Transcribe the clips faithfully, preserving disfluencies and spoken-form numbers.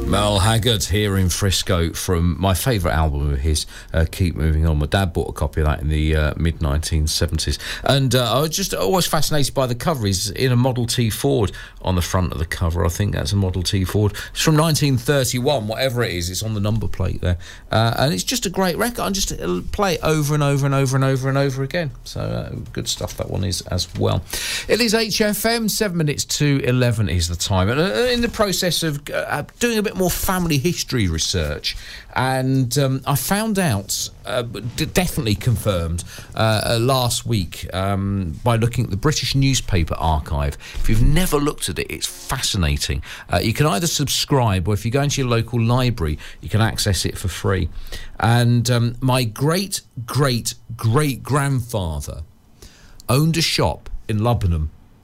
Merle Haggard here in Frisco from my favourite album of his, uh, Keep Moving On. My dad bought a copy of that in the uh, mid nineteen seventies. And uh, I was just always fascinated by the cover. He's in a Model T Ford on the front of the cover. I think that's a Model T Ford. It's from nineteen thirty-one, whatever it is. It's on the number plate there. Uh, and it's just a great record. I just play it over and over and over and over and over again. So uh, good stuff, that one is as well. It is H F M, seven minutes to eleven is the time. And uh, in the process of uh, doing a bit more family history research, and um, I found out, uh, d- definitely confirmed uh, uh, last week um, by looking at the British Newspaper Archive. If you've never looked at it, it's fascinating. Uh, you can either subscribe, or if you go into your local library, you can access it for free. And um, my great, great, great grandfather owned a shop in Lubbenham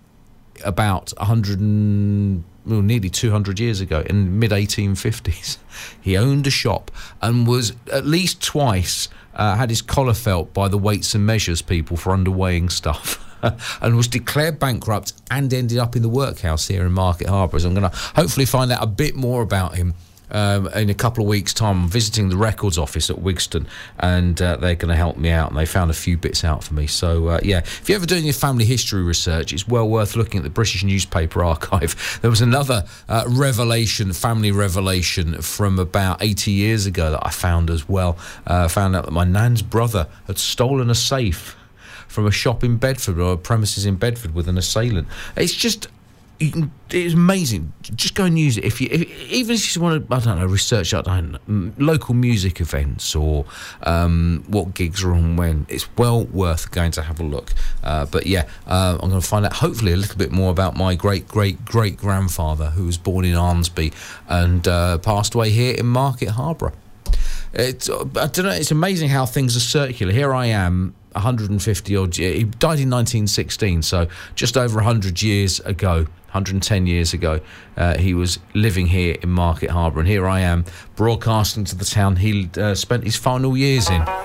about one hundred and well, nearly two hundred years ago, in mid eighteen fifties. He owned a shop and was at least twice uh, had his collar felt by the Weights and Measures people for underweighing stuff. And was declared bankrupt and ended up in the workhouse here in Market Harbour. So I'm going to hopefully find out a bit more about him Um, in a couple of weeks' time. I'm visiting the records office at Wigston, and uh, they're going to help me out, and they found a few bits out for me. So uh, yeah, if you're ever doing your family history research, it's well worth looking at the British Newspaper Archive. There was another uh, revelation, family revelation from about eighty years ago that I found as well. Uh, found out that my nan's brother had stolen a safe from a shop in Bedford, or premises in Bedford, with an assailant. It's just You can, it's amazing. Just go and use it. If you, if, even if you just want to, I don't know, research out I don't know, local music events or um, what gigs are on when, it's well worth going to have a look. Uh, but yeah, uh, I'm going to find out hopefully a little bit more about my great, great, great grandfather, who was born in Arnsby and uh, passed away here in Market Harbour. It's, I don't know, it's amazing how things are circular. Here I am, one hundred fifty odd years. He died in nineteen sixteen, so just over one hundred years ago, one hundred ten years ago, uh, he was living here in Market Harbour, and here I am broadcasting to the town he uh, spent his final years in.